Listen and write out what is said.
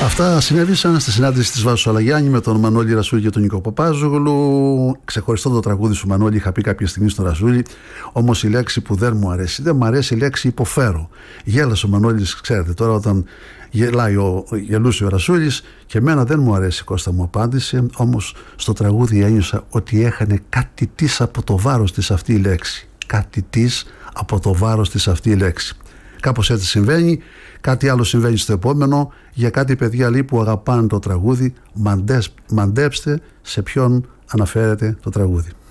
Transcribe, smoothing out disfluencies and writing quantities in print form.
Αυτά συνέβησαν στη συνάντηση της Βάσου Αλαγιάννη με τον Μανώλη Ρασούλη και τον Νίκο Παπάζογλου. Ξεχωριστό το τραγούδι σου, Μανώλη, είχα πει κάποια στιγμή στον Ρασούλη. Όμως η λέξη που δεν μου αρέσει, δεν μου αρέσει η λέξη υποφέρω. Γέλασε ο Μανώλης, ξέρετε, τώρα όταν γελούσε ο Ρασούλης, και εμένα δεν μου αρέσει, Κώστα, μου απάντησε. Όμως στο τραγούδι ένιωσα ότι έχανε κάτι της από το βάρος της αυτή η λέξη. Κάτι της από το βάρος της αυτή η λέξη. Κάπως έτσι συμβαίνει. Κάτι άλλο συμβαίνει στο επόμενο. Για κάτι παιδιά λέει που αγαπάνε το τραγούδι, μαντέψτε σε ποιον αναφέρεται το τραγούδι.